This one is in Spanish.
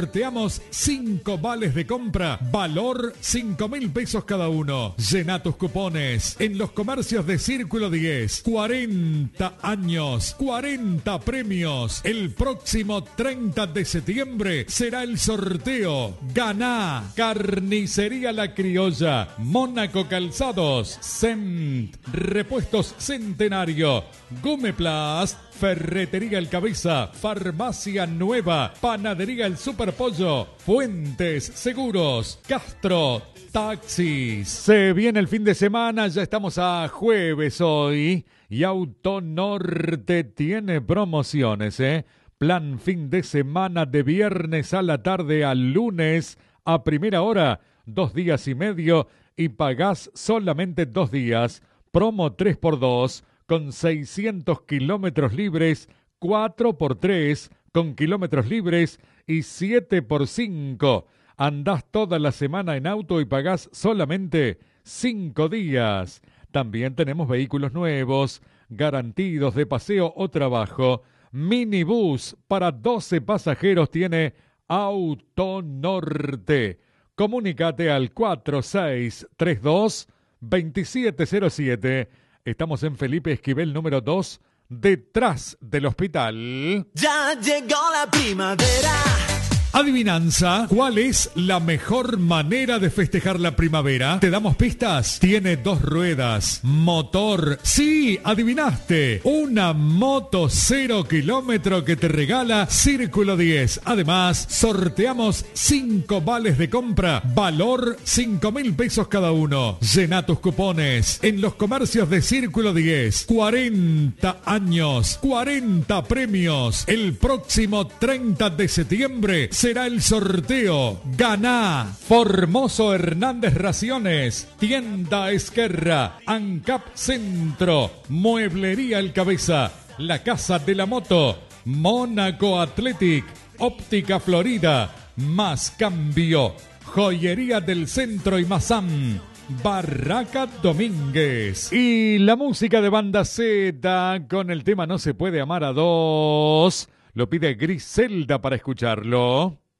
Sorteamos 5 vales de compra, valor 5.000 pesos cada uno. Llena tus cupones en los comercios de Círculo 10. 40 años, 40 premios. El próximo 30 de septiembre será el sorteo. Ganá Carnicería La Criolla, Mónaco Calzados, Cent, Repuestos Centenario, Gumeplast, Ferretería El Cabeza, Farmacia Nueva, Panadería El Superpollo, Fuentes Seguros, Castro, Taxis. Se viene el fin de semana, ya estamos a jueves hoy y Autonorte tiene promociones, Plan fin de semana de viernes a la tarde a lunes a primera hora, 2 días y medio y pagás solamente 2 días. Promo 3x2 con 600 kilómetros libres, 4x3 con kilómetros libres y 7x5. Andás toda la semana en auto y pagás solamente 5 días. También tenemos vehículos nuevos, garantidos de paseo o trabajo. Minibús para 12 pasajeros tiene Autonorte. Comunícate al 4632-2707. Estamos en Felipe Esquivel número 2, detrás del hospital. Ya llegó la primavera. Adivinanza, ¿cuál es la mejor manera de festejar la primavera? ¿Te damos pistas? Tiene 2 ruedas, motor. Sí, adivinaste. Una moto 0 kilómetro que te regala Círculo 10. Además, sorteamos 5 vales de compra, valor 5.000 pesos cada uno. Llena tus cupones en los comercios de Círculo 10. 40 años, 40 premios. El próximo 30 de septiembre será el sorteo. Ganá Formoso Hernández Raciones, Tienda Esquerra, ANCAP Centro, Mueblería El Cabeza, La Casa de la Moto, Mónaco Athletic, Óptica Florida, Más Cambio, Joyería del Centro y Mazam, Barraca Domínguez. Y la música de Banda Z con el tema No se puede amar a dos. Lo pide Griselda para escucharlo.